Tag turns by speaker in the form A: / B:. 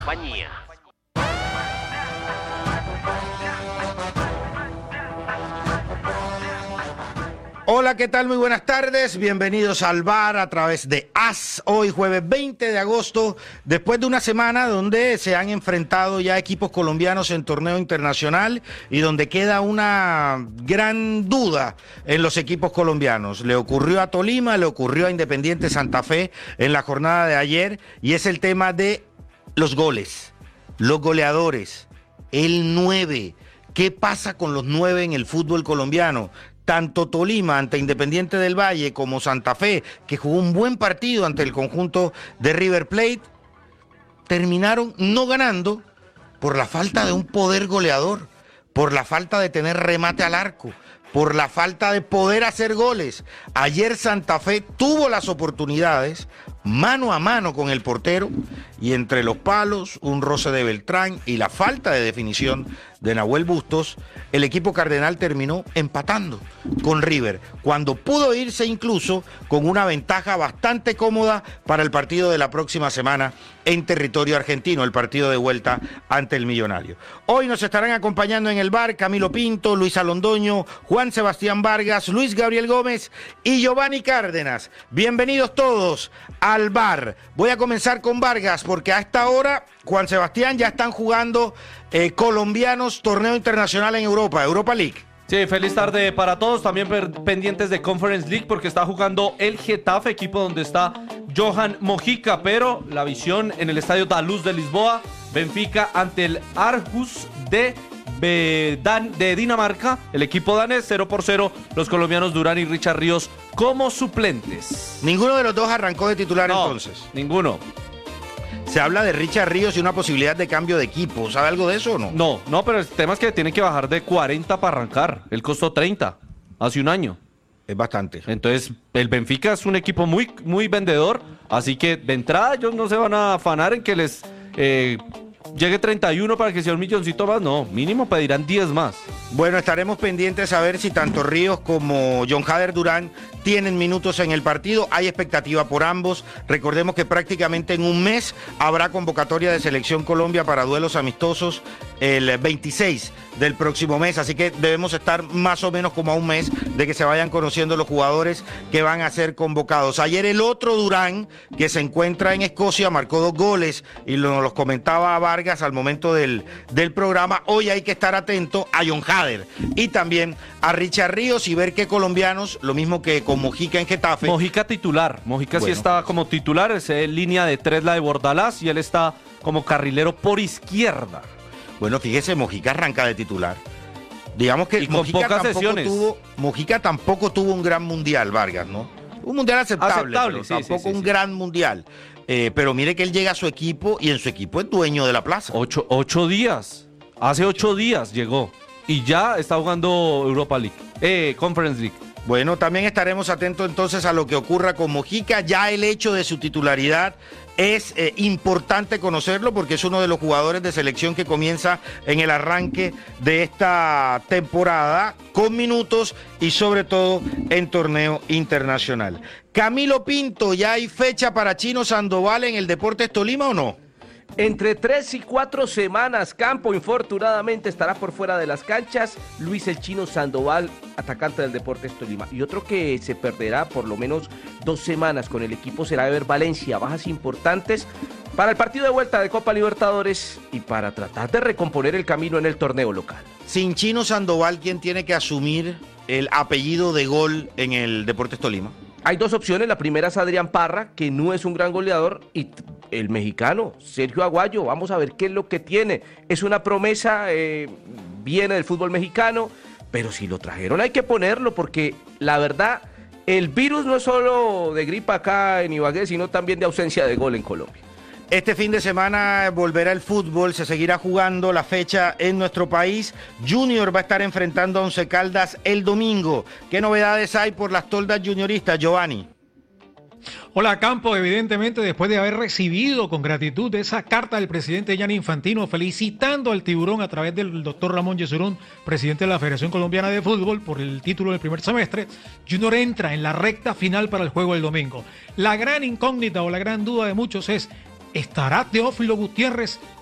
A: Compañía.
B: Hola, ¿qué tal? Muy buenas tardes. Bienvenidos al bar a través de AS. Hoy jueves 20 de agosto, después de una semana donde se han enfrentado ya equipos colombianos en torneo internacional y donde queda una gran duda en los equipos colombianos. Le ocurrió a Tolima, le ocurrió a Independiente Santa Fe en la jornada de ayer y es el tema de los goles, los goleadores, el 9. ¿Qué pasa con los 9 en el fútbol colombiano? Tanto Tolima ante Independiente del Valle como Santa Fe, que jugó un buen partido ante el conjunto de River Plate, terminaron no ganando por la falta de un poder goleador, por la falta de tener remate al arco, por la falta de poder hacer goles. Ayer Santa Fe tuvo las oportunidades mano a mano con el portero y entre los palos, un roce de Beltrán y la falta de definición de Nahuel Bustos, el equipo cardenal terminó empatando con River, cuando pudo irse incluso con una ventaja bastante cómoda para el partido de la próxima semana en territorio argentino, el partido de vuelta ante el Millonario. Hoy nos estarán acompañando en el bar Camilo Pinto, Luisa Londoño, Juan Sebastián Vargas, Luis Gabriel Gómez y Giovanni Cárdenas. Bienvenidos todos al bar. Voy a comenzar con Vargas porque a esta hora, Juan Sebastián, ya están jugando colombianos torneo internacional en Europa, Europa League.
C: Sí, feliz tarde para todos, también pendientes de Conference League porque está jugando el Getafe, equipo donde está Johan Mojica, pero la visión en el estadio Da Luz de Lisboa, Benfica ante el Aarhus de Dinamarca, el equipo danés 0-0, los colombianos Durán y Richard Ríos como suplentes.
B: Ninguno de los dos arrancó de titular entonces.
C: Ninguno.
B: Se habla de Richard Ríos y una posibilidad de cambio de equipo. ¿Sabe algo de eso o no?
C: No, pero el tema es que tiene que bajar de 40 para arrancar. Él costó 30 hace un año.
B: Es bastante.
C: Entonces, el Benfica es un equipo muy, muy vendedor, así que de entrada ellos no se van a afanar en que les llegue 31 para que sea un milloncito más. No, mínimo pedirán 10 más.
B: Bueno, estaremos pendientes a ver si tanto Ríos como John Hader Durán tienen minutos en el partido. Hay expectativa por ambos. Recordemos que prácticamente en un mes habrá convocatoria de Selección Colombia para duelos amistosos el 26 del próximo mes, así que debemos estar más o menos como a un mes de que se vayan conociendo los jugadores que van a ser convocados. Ayer el otro Durán, que se encuentra en Escocia, marcó 2 goles y los comentaba Vargas al momento del programa. Hoy hay que estar atento a John Hader y también a Richard Ríos y ver qué colombianos, lo mismo que con Mojica en Getafe.
C: Mojica titular, Mojica bueno. Sí está como titular, es línea de 3 la de Bordalás y él está como carrilero por izquierda.
B: Bueno, fíjese, Mojica arranca de titular. Digamos que Mojica tampoco tuvo un gran mundial, Vargas, ¿no? Un mundial aceptable pero
C: sí,
B: tampoco
C: sí.
B: un gran mundial. Pero mire que él llega a su equipo y en su equipo es dueño de la plaza.
C: 8 días. Hace 8 días llegó. Y ya está jugando Europa League. Conference League.
B: Bueno, también estaremos atentos entonces a lo que ocurra con Mojica. Ya el hecho de su titularidad es importante conocerlo porque es uno de los jugadores de selección que comienza en el arranque de esta temporada con minutos y sobre todo en torneo internacional. Camilo Pinto, ¿ya hay fecha para Chino Sandoval en el Deportes Tolima o no?
A: Entre 3 y 4 semanas, Campo infortunadamente estará por fuera de las canchas. Luis el Chino Sandoval, atacante del Deportes Tolima. Y otro que se perderá por lo menos 2 semanas con el equipo será Ever Valencia. Bajas importantes para el partido de vuelta de Copa Libertadores y para tratar de recomponer el camino en el torneo local.
B: Sin Chino Sandoval, ¿quién tiene que asumir el apellido de gol en el Deportes Tolima?
A: Hay 2 opciones, la primera es Adrián Parra, que no es un gran goleador, y el mexicano, Sergio Aguayo, vamos a ver qué es lo que tiene. Es una promesa, viene del fútbol mexicano, pero si lo trajeron hay que ponerlo, porque la verdad, el virus no es solo de gripa acá en Ibagué, sino también de ausencia de gol en Colombia.
B: Este fin de semana volverá el fútbol, se seguirá jugando la fecha en nuestro país. Junior va a estar enfrentando a Once Caldas el domingo. ¿Qué novedades hay por las toldas junioristas, Giovanni?
D: Hola, Campo. Evidentemente, después de haber recibido con gratitud esa carta del presidente Gianni Infantino felicitando al Tiburón a través del doctor Ramón Yesurún, presidente de la Federación Colombiana de Fútbol, por el título del primer semestre, Junior entra en la recta final para el juego del domingo. La gran incógnita o la gran duda de muchos es ¿Estará Teófilo Gutiérrez